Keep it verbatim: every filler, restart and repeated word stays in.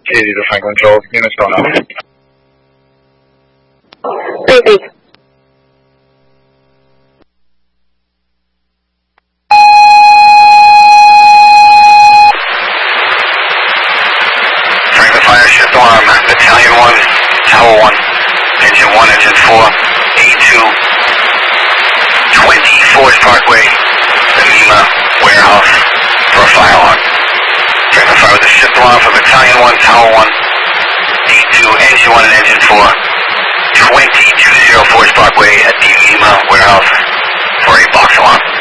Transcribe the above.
eighty to Franklin Joel. Units going up. Thank you. Franklin Fire, shift alarm, Battalion one, Tower one, Engine one, Engine four, A two, twenty Forest Parkway, the NEMA warehouse for a fire alarm. Franklin Fire with the shift alarm for Battalion one, Tower one, A two, Engine one, and Engine four, twenty Forest Parkway at the NEMA warehouse for a box alarm.